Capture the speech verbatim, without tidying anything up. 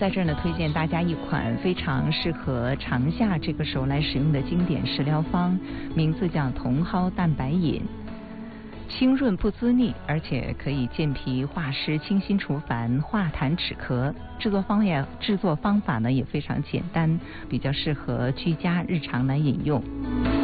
在这儿呢推荐大家一款非常适合长夏这个时候来使用的经典食疗方，名字叫茼蒿蛋白饮。清润不滋腻，而且可以健脾化湿、清心除烦、化痰止咳。制作方也制作方法呢也非常简单，比较适合居家日常来饮用。